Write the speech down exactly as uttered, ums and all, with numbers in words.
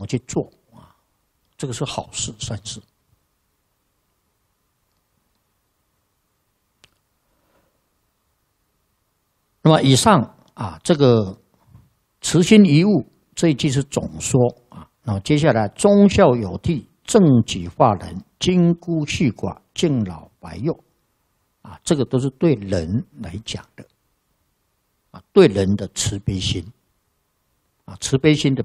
么去做啊？这个是好事，善事。那么以上啊，这个慈心一物这一句是总说啊。那么接下来忠孝有悌，正己化人，金孤恤寡，敬老怀幼啊，这个都是对人来讲的啊，对人的慈悲心啊，慈悲心的